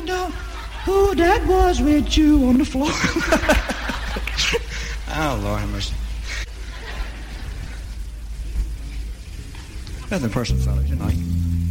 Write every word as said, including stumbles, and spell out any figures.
find out who that was with you on the floor. Oh, Lord have mercy. Nothing personal, fellas, you know.